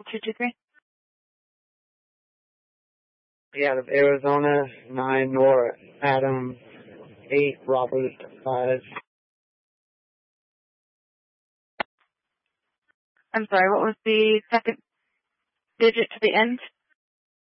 223. Out of Arizona, 9 Nora, Adam, 8 Robert, 5. I'm sorry, what was the second digit to the end?